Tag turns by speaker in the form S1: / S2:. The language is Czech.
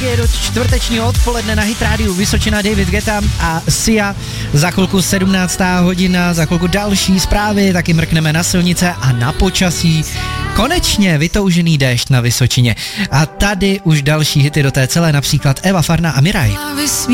S1: hezké do čtvrtečního odpoledne na Hit Radio Vysočina, David Guetta a Sia. Za chvilku 17. hodina, za chvilku další zprávy, taky mrkneme na silnice a na počasí. Konečně vytoužený déšť na Vysočině. A tady už další hity do té celé, například Eva Farna a Miraj.